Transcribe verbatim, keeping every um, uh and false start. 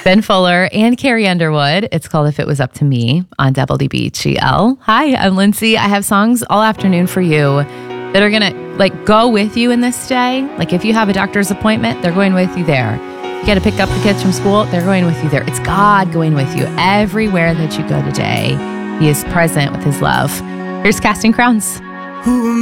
Ben Fuller and Carrie Underwood. It's called If It Was Up to Me on W B G L. Hi, I'm Lindsay. I have songs all afternoon for you that are going to like go with you in this day. Like if you have a doctor's appointment, they're going with you there. You got to pick up the kids from school, they're going with you there. It's God going with you everywhere that you go today. He is present with his love. Here's Casting Crowns. Who am